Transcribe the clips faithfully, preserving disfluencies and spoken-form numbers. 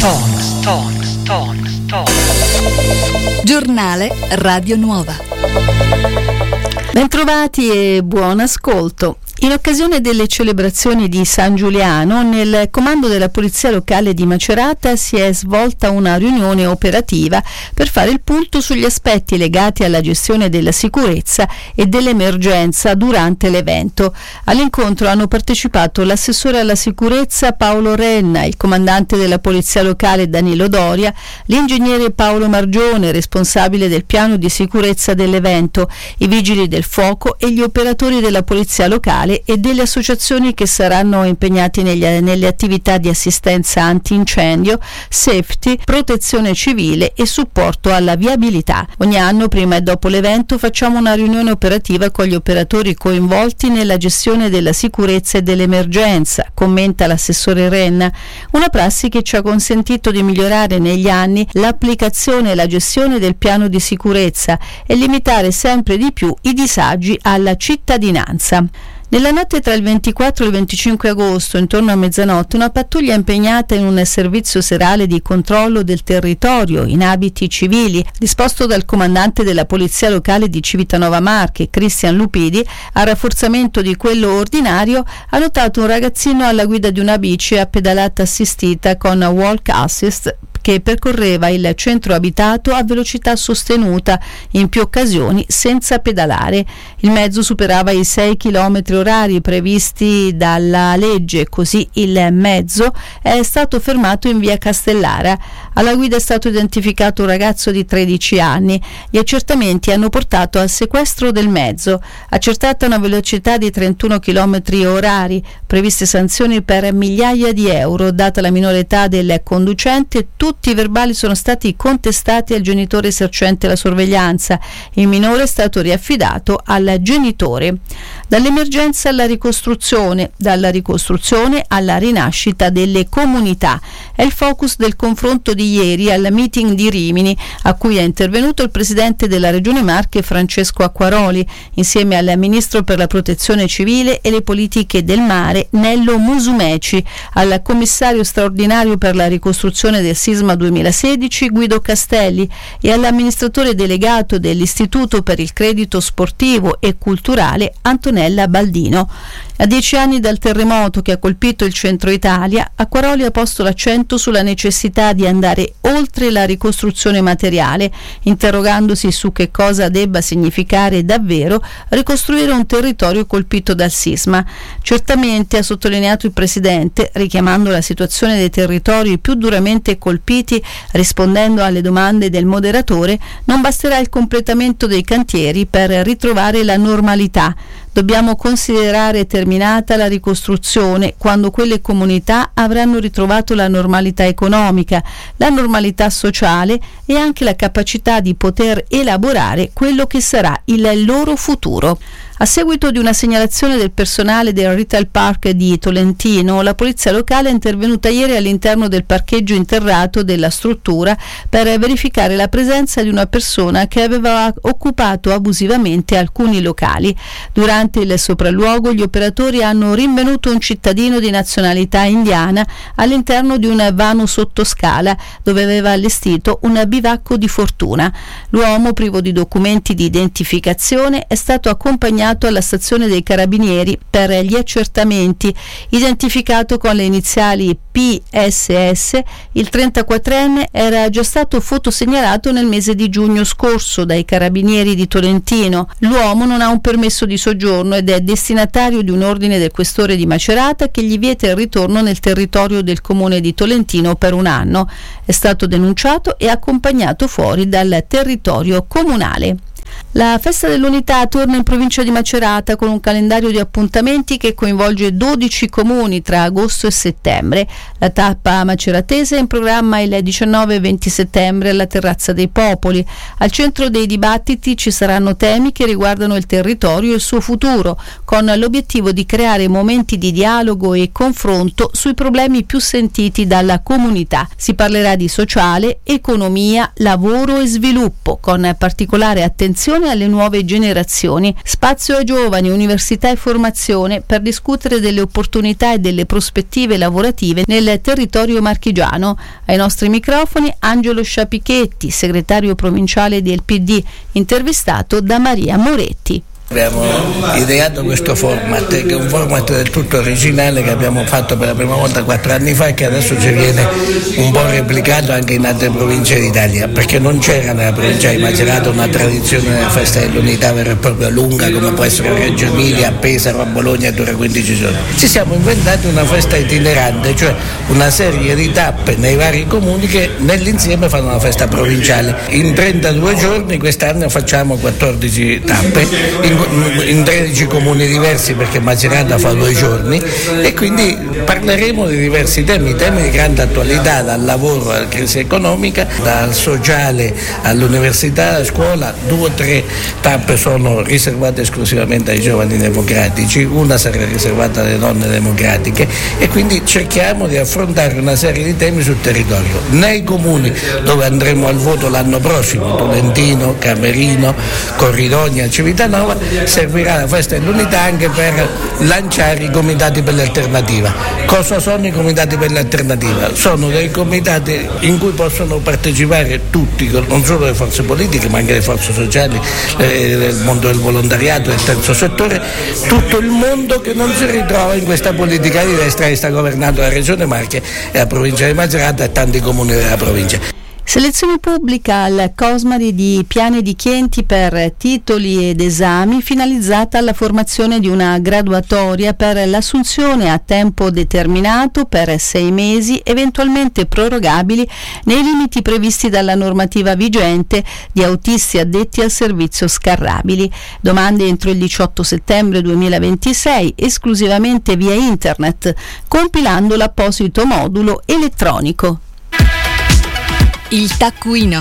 Talks, Talks, Talks, Talks. Giornale Radio Nuova. Bentrovati e buon ascolto. In occasione delle celebrazioni di San Giuliano, nel comando della Polizia Locale di Macerata si è svolta una riunione operativa per fare il punto sugli aspetti legati alla gestione della sicurezza e dell'emergenza durante l'evento. All'incontro hanno partecipato l'assessore alla sicurezza Paolo Renna, il comandante della Polizia Locale Danilo Doria, l'ingegnere Paolo Margione, responsabile del piano di sicurezza dell'evento, i vigili del fuoco e gli operatori della Polizia Locale e delle associazioni che saranno impegnati negli, nelle attività di assistenza antincendio, safety, protezione civile e supporto alla viabilità. Ogni anno, prima e dopo l'evento, facciamo una riunione operativa con gli operatori coinvolti nella gestione della sicurezza e dell'emergenza, commenta l'assessore Renna, una prassi che ci ha consentito di migliorare negli anni l'applicazione e la gestione del piano di sicurezza e limitare sempre di più i disagi alla cittadinanza. Nella notte tra il ventiquattro e il venticinque agosto, intorno a mezzanotte, una pattuglia impegnata in un servizio serale di controllo del territorio in abiti civili, disposto dal comandante della Polizia Locale di Civitanova Marche, Cristian Lupidi, a rafforzamento di quello ordinario, ha notato un ragazzino alla guida di una bici a pedalata assistita con walk assist che percorreva il centro abitato a velocità sostenuta, in più occasioni senza pedalare. Il mezzo superava i sei chilometri orari previsti dalla legge, così il mezzo è stato fermato in via Castellara. Alla guida è stato identificato un ragazzo di tredici anni. Gli accertamenti hanno portato al sequestro del mezzo. Accertata una velocità di trentuno chilometri orari, previste sanzioni per migliaia di euro. Data la minore età del conducente, tutti Tutti i verbali sono stati contestati al genitore esercente la sorveglianza. Il minore è stato riaffidato al genitore. Dall'emergenza alla ricostruzione, dalla ricostruzione alla rinascita delle comunità. È il focus del confronto di ieri al meeting di Rimini, a cui è intervenuto il presidente della Regione Marche Francesco Acquaroli, insieme al ministro per la protezione civile e le politiche del mare Nello Musumeci, al commissario straordinario per la ricostruzione del sisma duemilasedici Guido Castelli e all'amministratore delegato dell'Istituto per il Credito Sportivo e Culturale Antonella Baldino. A dieci anni dal terremoto che ha colpito il centro Italia, Acquaroli ha posto l'accento sulla necessità di andare oltre la ricostruzione materiale, interrogandosi su che cosa debba significare davvero ricostruire un territorio colpito dal sisma. Certamente, ha sottolineato il presidente, richiamando la situazione dei territori più duramente colpiti, rispondendo alle domande del moderatore, non basterà il completamento dei cantieri per ritrovare la normalità. Dobbiamo considerare terminata la ricostruzione quando quelle comunità avranno ritrovato la normalità economica, la normalità sociale e anche la capacità di poter elaborare quello che sarà il loro futuro. A seguito di una segnalazione del personale del Retail Park di Tolentino, la polizia locale è intervenuta ieri all'interno del parcheggio interrato della struttura per verificare la presenza di una persona che aveva occupato abusivamente alcuni locali. Durante il sopralluogo, gli operatori hanno rinvenuto un cittadino di nazionalità indiana all'interno di un vano sottoscala dove aveva allestito un bivacco di fortuna. L'uomo, privo di documenti di identificazione, è stato accompagnato alla stazione dei Carabinieri per gli accertamenti. Identificato con le iniziali P S S, il trentaquattrenne era già stato fotosegnalato nel mese di giugno scorso dai Carabinieri di Tolentino. L'uomo non ha un permesso di soggiorno ed è destinatario di un ordine del questore di Macerata che gli vieta il ritorno nel territorio del comune di Tolentino per un anno. È stato denunciato e accompagnato fuori dal territorio comunale. La Festa dell'Unità torna in provincia di Macerata con un calendario di appuntamenti che coinvolge dodici comuni tra agosto e settembre. La tappa maceratese è in programma il diciannove e venti settembre alla Terrazza dei Popoli. Al centro dei dibattiti ci saranno temi che riguardano il territorio e il suo futuro, con l'obiettivo di creare momenti di dialogo e confronto sui problemi più sentiti dalla comunità. Si parlerà di sociale, economia, lavoro e sviluppo, con particolare attenzione formazione alle nuove generazioni. Spazio ai giovani, università e formazione per discutere delle opportunità e delle prospettive lavorative nel territorio marchigiano. Ai nostri microfoni Angelo Sciapichetti, segretario provinciale del P D, intervistato da Maria Moretti. Abbiamo ideato questo format, che è un format del tutto originale che abbiamo fatto per la prima volta quattro anni fa e che adesso ci viene un po' replicato anche in altre province d'Italia, perché non c'era nella provincia di Macerata una tradizione della festa dell'unità vera e propria lunga come può essere a Reggio Emilia, a Pesaro, a Bologna, dura quindici giorni. Ci siamo inventati una festa itinerante, cioè una serie di tappe nei vari comuni che nell'insieme fanno una festa provinciale. In trentadue giorni quest'anno facciamo quattordici tappe in in tredici comuni diversi, perché Macerata fa due giorni, e quindi parleremo di diversi temi, temi di grande attualità, dal lavoro alla crisi economica, dal sociale all'università, alla scuola. Due o tre tappe sono riservate esclusivamente ai giovani democratici, una sarà riservata alle donne democratiche, e quindi cerchiamo di affrontare una serie di temi sul territorio. Nei comuni dove andremo al voto l'anno prossimo, Tolentino, Camerino, Corridonia, Civitanova, servirà la festa dell'unità anche per lanciare i comitati per l'alternativa. Cosa sono i comitati per l'alternativa? Sono dei comitati in cui possono partecipare tutti, non solo le forze politiche ma anche le forze sociali, eh, il mondo del volontariato, del terzo settore, tutto il mondo che non si ritrova in questa politica di destra che sta governando la Regione Marche e la provincia di Macerata e tanti comuni della provincia. Selezione pubblica al Cosmari di Piane di Chienti per titoli ed esami, finalizzata alla formazione di una graduatoria per l'assunzione a tempo determinato per sei mesi, eventualmente prorogabili nei limiti previsti dalla normativa vigente, di autisti addetti al servizio scarrabili. Domande entro il diciotto settembre duemilaventisei, esclusivamente via internet, compilando l'apposito modulo elettronico. Il taccuino.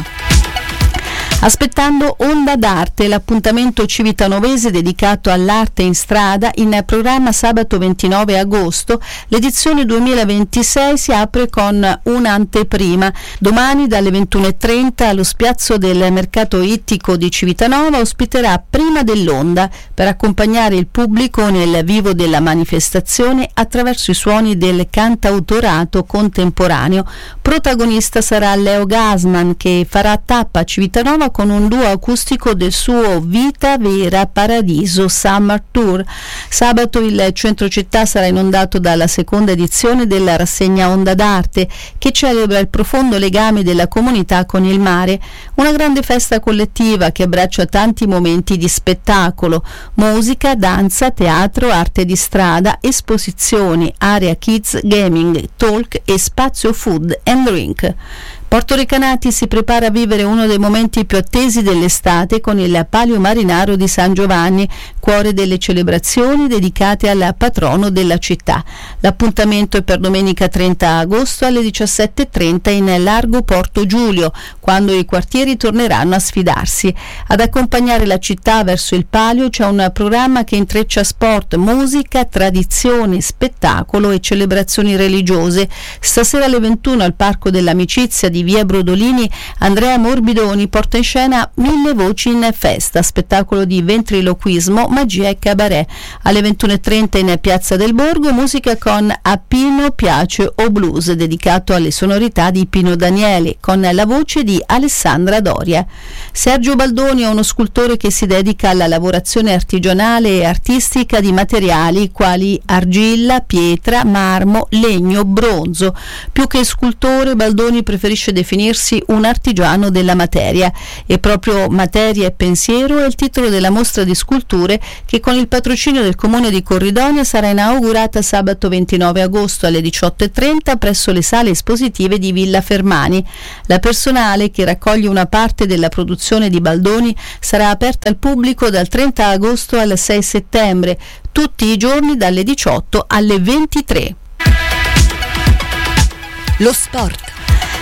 Aspettando Onda d'Arte, l'appuntamento civitanovese dedicato all'arte in strada, in programma sabato ventinove agosto. L'edizione duemilaventisei si apre con un'anteprima. Domani dalle ventuno e trenta allo spiazzo del mercato ittico di Civitanova ospiterà Prima dell'Onda per accompagnare il pubblico nel vivo della manifestazione attraverso i suoni del cantautorato contemporaneo. Protagonista sarà Leo Gasman, che farà tappa a Civitanova con un duo acustico del suo Vita Vera Paradiso Summer Tour. Sabato il centro città sarà inondato dalla seconda edizione della rassegna Onda d'Arte, che celebra il profondo legame della comunità con il mare. Una grande festa collettiva che abbraccia tanti momenti di spettacolo: musica, danza, teatro, arte di strada, esposizioni, area kids, gaming, talk e spazio food and drink. Porto Recanati si prepara a vivere uno dei momenti più attesi dell'estate con il Palio Marinaro di San Giovanni, cuore delle celebrazioni dedicate al patrono della città. L'appuntamento è per domenica trenta agosto alle diciassette e trenta in Largo Porto Giulio, quando i quartieri torneranno a sfidarsi. Ad accompagnare la città verso il Palio c'è un programma che intreccia sport, musica, tradizione, spettacolo e celebrazioni religiose. Stasera alle ventuno al Parco dell'Amicizia di via Brodolini, Andrea Morbidoni porta in scena Mille Voci in Festa, spettacolo di ventriloquismo, magia e cabaret. Alle ventuno e trenta in Piazza del Borgo, musica con A Pino Piace o Blues, dedicato alle sonorità di Pino Daniele, con la voce di Alessandra Doria. Sergio Baldoni è uno scultore che si dedica alla lavorazione artigianale e artistica di materiali quali argilla, pietra, marmo, legno, bronzo. Più che scultore, Baldoni preferisce definirsi un artigiano della materia, e proprio Materia e Pensiero è il titolo della mostra di sculture che con il patrocinio del Comune di Corridonia sarà inaugurata sabato ventinove agosto alle diciotto e trenta presso le sale espositive di Villa Fermani. La personale, che raccoglie una parte della produzione di Baldoni, sarà aperta al pubblico dal trenta agosto al sei settembre, tutti i giorni dalle diciotto alle ventitré. Lo sport.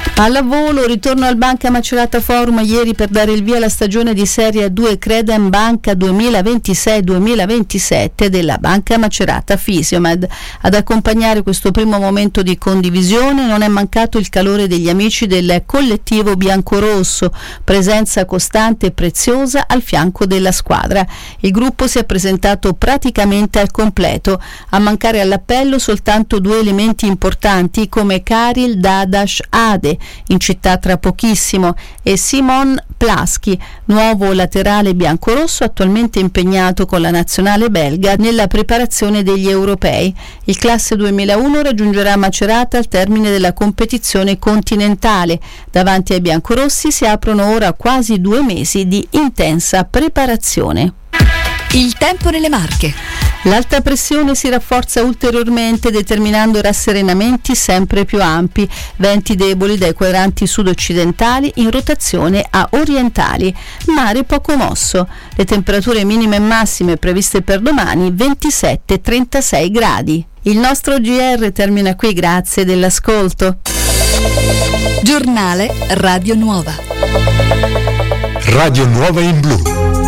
Pallavolo, ritorno al Banca Macerata Forum ieri per dare il via alla stagione di Serie A due Credem Banca duemilaventisei duemilaventisette della Banca Macerata Fisiomed. Ad accompagnare questo primo momento di condivisione non è mancato il calore degli amici del collettivo biancorosso, presenza costante e preziosa al fianco della squadra. Il gruppo si è presentato praticamente al completo, a mancare all'appello soltanto due elementi importanti come Karil Dadash Ade, in città tra pochissimo, e Simon Plaschi, nuovo laterale biancorosso attualmente impegnato con la nazionale belga nella preparazione degli europei. Il classe duemilauno raggiungerà Macerata al termine della competizione continentale. Davanti ai biancorossi si aprono ora quasi due mesi di intensa preparazione. Il tempo nelle Marche. L'alta pressione si rafforza ulteriormente determinando rasserenamenti sempre più ampi, venti deboli dai quadranti sud-occidentali in rotazione a orientali, mare poco mosso. Le temperature minime e massime previste per domani ventisette trentasei gradi. Il nostro G R termina qui, grazie dell'ascolto. Giornale Radio Nuova. Radio Nuova in blu.